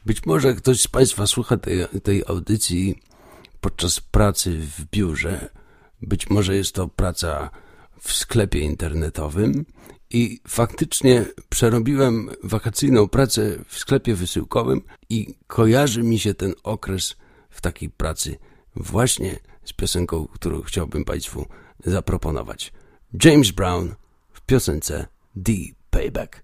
Być może ktoś z Państwa słucha tej audycji podczas pracy w biurze. Być może jest to praca w sklepie internetowym i faktycznie przerobiłem wakacyjną pracę w sklepie wysyłkowym i kojarzy mi się ten okres w takiej pracy właśnie z piosenką, którą chciałbym Państwu zaproponować. James Brown w piosence The Payback.